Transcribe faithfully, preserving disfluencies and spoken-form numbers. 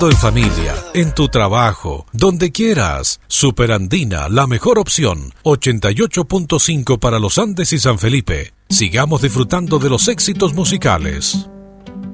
disfrutando en familia, en tu trabajo, donde quieras. Superandina, la mejor opción. ochenta y ocho punto cinco para los Andes y San Felipe. Sigamos disfrutando de los éxitos musicales.